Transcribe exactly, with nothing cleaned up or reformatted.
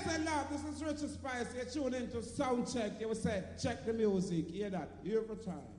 and love, this is Richard Spice. You're tuned into Sound Check. You will say, check the music. Hear that every time.